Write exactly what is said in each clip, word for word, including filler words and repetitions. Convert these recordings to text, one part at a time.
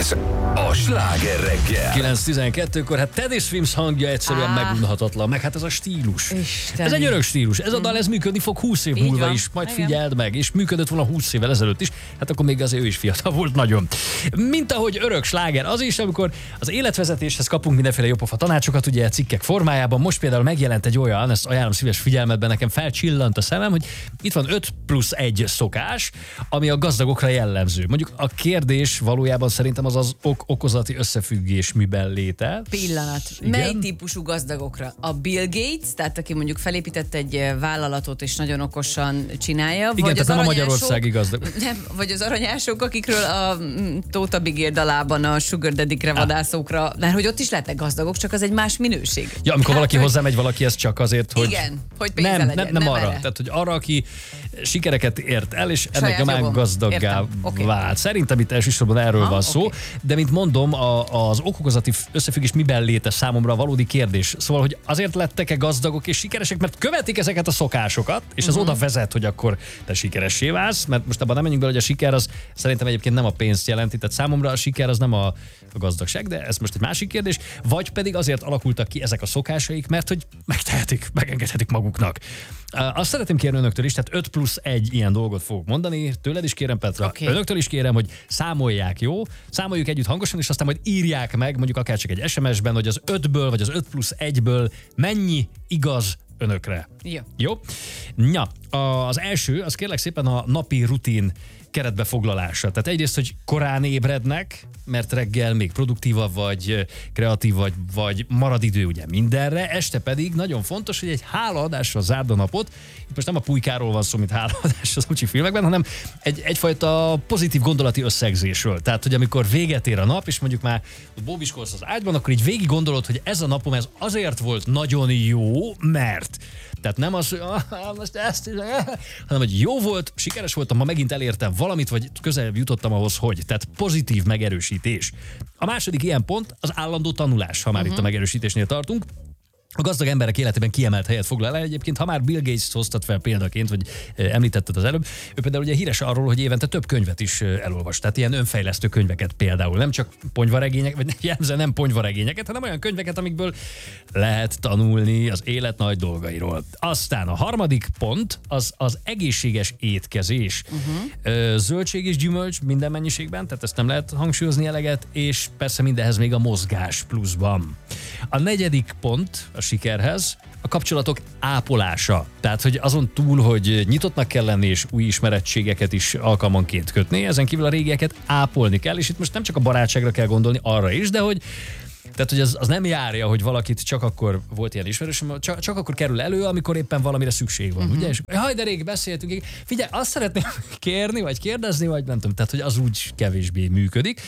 Ez a Sláger reggel. kilenc tizenkettőkor, hát Teddy Swims hangja egyszerűen ah. megunhatatlan, meg hát ez a stílus. Isteni. Ez egy örök stílus. Ez a dal, ez működni fog húsz év Így múlva van. is, majd Igen. figyeld meg, és működött volna húsz évvel ezelőtt is, hát akkor még azért ő is fiatal volt nagyon. Mint ahogy örök sláger az is, amikor az életvezetéshez kapunk mindenféle jópofa tanácsokat, ugye cikkek formájában. Most például megjelent egy olyan, ezt ajánlom szíves figyelmetben, nekem felcsillant a szemem, hogy itt van öt plusz egy szokás, ami a gazdagokra jellemző. Mondjuk a kérdés valójában szerintem az az ok- okozati összefüggés miben léte. Pillanat. Igen? Mely típusú gazdagokra? A Bill Gates, tehát aki mondjuk felépített egy vállalatot és nagyon okosan csinálja, Igen, vagy tehát az nem a aranyások, magyarországi gazdag. nem, vagy az aranyások, akikről a mm, Tóta Bigér dalában a Sugar Daddy-kre vadászokra, mert hogy ott is lehetnek gazdagok, csak az egy más minőség. Ja, amikor Hát, valaki hogy- hozzámegy valakihez csak azért, hogy... Igen, hogy pénze nem, legyen, nem, nem, nem arra. erre. Tehát, hogy arra, aki sikereket ért el, és ennek Saját nyomán jogom. gazdaggá Értem. Oké. vált. Szerintem itt elsősorban erről Aha, van szó, oké. de mint mondom, a, az okokozati összefüggés miben léte számomra a valódi kérdés. Szóval, hogy azért lettek-e gazdagok és sikeresek, mert követik ezeket a szokásokat, és az Mhm. oda vezet, hogy akkor te sikeressé válsz, mert most abban nem menjünk bele, hogy a siker az szerintem egyébként nem a pénzt jelenti, tehát számomra a siker az nem a, a gazdagság, de ez most egy másik kérdés, vagy pedig azért alakultak ki ezek a szokásaik, mert hogy megtehetik, megengedhetik maguknak. Uh, azt szeretném kérni önöktől is, tehát öt plusz egy ilyen dolgot fogok mondani, tőled is kérem, Petra, Oké. okay. Önöktől is kérem, hogy számolják, jó? Számoljuk együtt hangosan, és aztán majd írják meg, mondjuk akár csak egy es em es-ben, hogy az ötből, vagy az öt plusz egyből mennyi igaz önökre. Jó. Jó? Na, az első, az kérlek szépen a napi rutin keretbefoglalása. Tehát egyrészt, hogy korán ébrednek, mert reggel még produktívabb vagy, kreatív vagy, vagy marad idő ugye mindenre, este pedig nagyon fontos, hogy egy hálaadásra zárd a napot. Itt most nem a pulykáról van szó, mint hálaadás az ucsi filmekben, hanem egy, egyfajta pozitív gondolati összegzésről. Tehát, hogy amikor véget ér a nap, és mondjuk már bóbiskolsz az ágyban, akkor így végig gondolod, hogy ez a napom ez azért volt nagyon jó, mert... Tehát nem az, hogy ah, most ezt, hanem hogy jó volt, sikeres voltam, ma megint elértem valamit, vagy közelebb jutottam ahhoz, hogy. Tehát pozitív megerősítés. A második ilyen pont az állandó tanulás, ha már uh-huh. itt a megerősítésnél tartunk. A gazdag emberek életében kiemelt helyet foglal el. Egyébként, ha már Bill Gates-t hoztad fel példaként, vagy említetted az előbb, ő például ugye híres arról, hogy évente több könyvet is elolvas. Tehát ilyen önfejlesztő könyveket például. Nem csak ponyvaregények, vagy jelző nem ponyvaregényeket, hanem olyan könyveket, amikből lehet tanulni az élet nagy dolgairól. Aztán a harmadik pont az az egészséges étkezés. Uh-huh. Zöldség és gyümölcs minden mennyiségben, tehát ezt nem lehet hangsúlyozni eleget, és persze mindenhez még a mozgás pluszban. A negyedik pont a sikerhez a kapcsolatok ápolása. Tehát, hogy azon túl, hogy nyitottnak kell lenni, és új ismerettségeket is alkalmanként kötni, ezen kívül a régieket ápolni kell, és itt most nem csak a barátságra kell gondolni, arra is, de hogy tehát, hogy az, az nem járja, hogy valakit csak akkor volt ilyen ismerősöm, csak, csak akkor kerül elő, amikor éppen valamire szükség van, uh-huh. ugye? És haj, de rég beszéltünk. Figyelj, azt szeretném kérni, vagy kérdezni, vagy nem tudom, tehát, hogy az úgy kevésbé működik.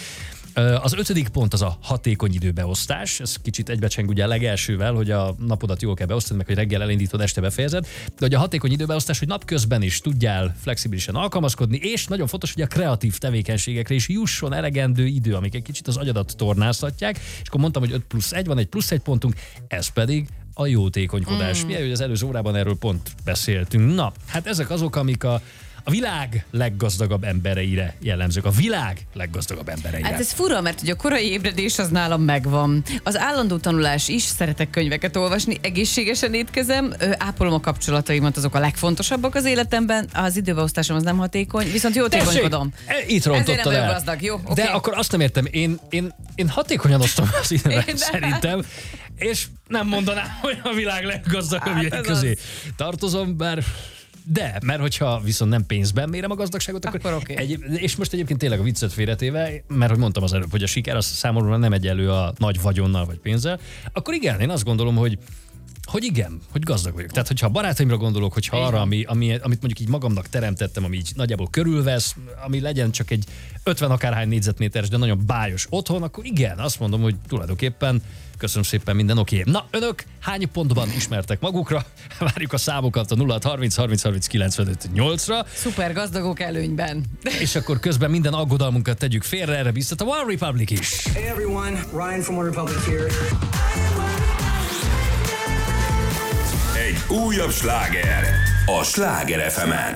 Az ötödik pont az a hatékony időbeosztás. Ez kicsit egybecseng ugye a legelsővel, hogy a napodat jól kell beosztani, meg hogy reggel elindítod, este befejezed. De hogy a hatékony időbeosztás, hogy napközben is tudjál flexibilisen alkalmazkodni, és nagyon fontos, hogy a kreatív tevékenységekre is jusson elegendő idő, amik egy kicsit az agyadat tornáztatják. És akkor mondtam, hogy öt plusz egy van, egy plusz egy pontunk, ez pedig a jótékonykodás. Mm. Milyen, hogy az előző órában erről pont beszéltünk. Na, hát ezek azok, amik a A világ leggazdagabb embereire jellemzők. A világ leggazdagabb embereire. Hát ez fura, mert ugye a korai ébredés az nálam megvan. Az állandó tanulás is, szeretek könyveket olvasni, egészségesen étkezem, ö, ápolom a kapcsolataimat, azok a legfontosabbak az életemben, az időbeosztásom az nem hatékony, viszont jótékonykodom. Itt rontottad Ezért nem el. vagyok gazdag, jó? Okay. De akkor azt nem értem, én, én, én hatékonyan osztom az időmet szerintem, és nem mondanám, hogy a világ leggazdagabb hát közé az tartozom, bár... De, mert hogyha viszont nem pénzben mérem a gazdagságot, akkor, akkor okay. egy, és most egyébként tényleg a viccet félretéve, mert hogy mondtam az előbb, hogy a siker az számomra nem egyenlő a nagy vagyonnal vagy pénzzel, akkor igen, én azt gondolom, hogy hogy igen, hogy gazdag vagyok. Tehát, hogyha a barátaimra gondolok, hogyha arra, ami, ami, amit mondjuk így magamnak teremtettem, ami így nagyjából körülvesz, ami legyen csak egy ötven akárhány négyzetméteres, de nagyon bájos otthon, akkor igen, azt mondom, hogy tulajdonképpen köszönöm szépen, minden oké. Okay. Na, önök hány pontban ismertek magukra? Várjuk a számokat a nulla harminc harminc harminc kilencvenöt nyolcra. Szuper gazdagok előnyben. És akkor közben minden aggodalmunkat tegyük félre, erre biztat a One Republic is. Hey everyone, Ryan from One Republic here. Egy újabb sláger a Sláger ef emen.